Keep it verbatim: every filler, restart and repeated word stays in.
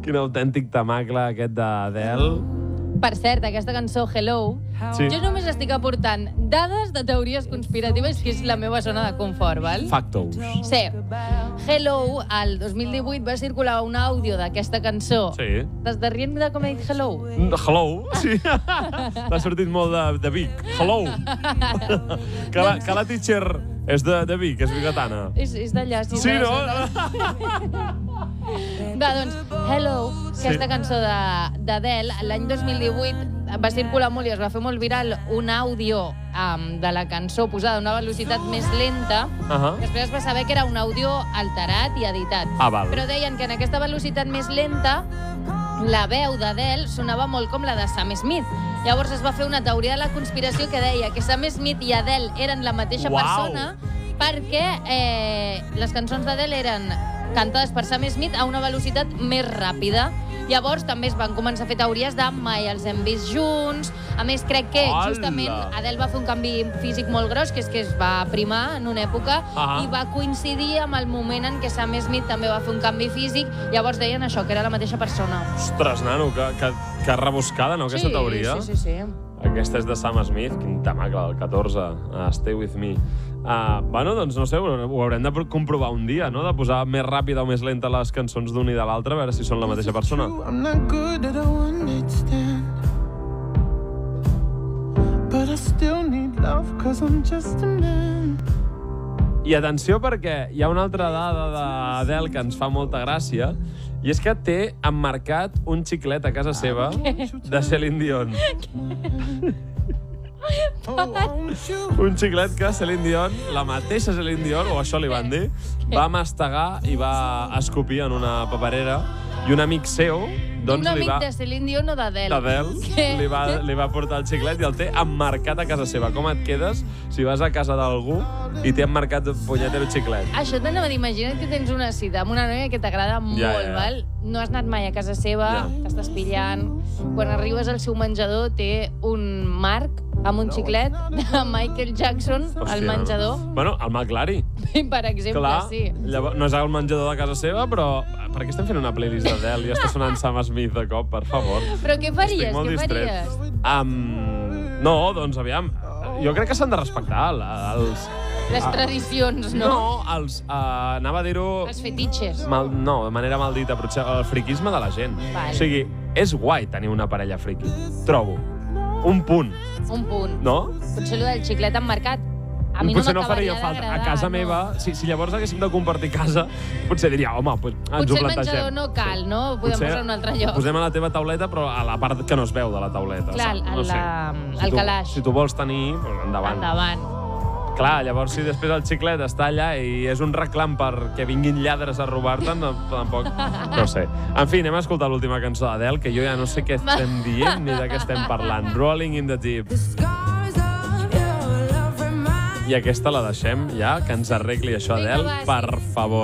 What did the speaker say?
Quin autèntic tamacle aquest d'Adele. Per cert, aquesta cançó, Hello, Sí. jo només estic aportant dades de teories conspiratives, que és la meva zona de confort, val? Factos. Sí. Hello, al dos mil divuit va circular un àudio d'aquesta cançó. Sí. T'estàs rient de com he dit Hello? Hello, sí. T'ha sortit molt de, de Vic. Hello. que, la, que la teacher és de, de Vic, és bigatana. És, és d'allà, sí. Sí, no? Va, doncs, Hello, aquesta Sí. cançó de- d'Adele, l'any dos mil divuit va circular molt i es va fer molt viral un àudio um, de la cançó posada a una velocitat més lenta. Uh -huh. Després es va saber que era un àudio alterat i editat. Ah, val. Però deien que en aquesta velocitat més lenta la veu d'Adele sonava molt com la de Sam Smith. Llavors es va fer una teoria de la conspiració que deia que Sam Smith i Adele eren la mateixa Uau. persona perquè eh, les cançons d'Adele eren cantades per Sam Smith a una velocitat més ràpida. Llavors també es van començar a fer teories de mai els hem vist junts. A més, crec que Hola. justament Adele va fer un canvi físic molt gros, que és que es va primar en una època Ah. i va coincidir amb el moment en què Sam Smith també va fer un canvi físic. Llavors deien això, que era la mateixa persona. Ostres, nano, que, que, que rebuscada, no, aquesta sí, teoria? Sí, sí, sí. Aquesta és de Sam Smith, quin tamacle, el catorze, uh, Stay With Me. Uh, bueno, doncs no sé, ho ho haurem de comprovar un dia, no?, de posar més ràpida o més lenta les cançons d'un i de l'altre, a veure si són la mateixa persona. I'm not good at a one night stand, but I still need love cause I'm just a man. I atenció, perquè hi ha una altra dada d'Adele que ens fa molta gràcia, i és que té emmarcat un xiclet a casa seva de Celine Dion. Un xiclet que Celine Dion, la mateixa Celine Dion, o això li van dir, va mastegar i va escopir en una paperera, i un amic seu, doncs, un amic li va... de Celine Dion o d'Adele? d'Adele, li, va, li va portar el xiclet i el té emmarcat a casa seva. Com et quedes si vas a casa d'algú i té emmarcat un punyetero xiclet? Això t'anava a dir, imagina't que tens una cita amb una noia que t'agrada molt, Ja, ja. val? No has anat mai a casa seva, Ja. t'estàs pillant. Quan arribes al seu menjador té un marc amb un xiclet de Michael Jackson al Hòstia, menjador. No. Bueno, el McLaren. Per exemple, Clar, sí. llavors, no és el menjador de casa seva, però per què estem fent una playlist d'Adele i està sonant Sam Smith de cop, per favor? Però què faries? Estic molt Què distret. faries? Um, no, doncs aviam, jo crec que s'han de respectar els... Les Ah. tradicions, no? No, els... Uh, anava a dir-ho... Els fetitxes. Mal, no, de manera maldita, potser el friquisme de la gent. Vale. O sigui, és guai tenir una parella friqui, trobo. Un punt, Un punt. no? Potser allò del xiclet emmarcat. A mi potser no no faria m'acabaria falta. d'agradar. A casa no. meva, si, si llavors haguéssim de compartir casa, potser diria, home, pues, ens Potser ho el plantegem. menjador no cal, no? Ho podem posar en un altre lloc. Posem a la teva tauleta, però a la part que no es veu de la tauleta. Clar, saps? el- no sé. la- si el tu, calaix. Si tu vols tenir, doncs endavant. Endavant. Clar, llavors si després el xiclet està allà i és un reclam perquè vinguin lladres a robar-te'n, no, tampoc... No sé. En fi, anem a escoltar l'última cançó d'Adele, que jo ja no sé què estem dient ni de què estem parlant. Rolling in the Deep. I aquesta la deixem ja, que ens arregli això, Vinga, Adele, va, sí. per favor.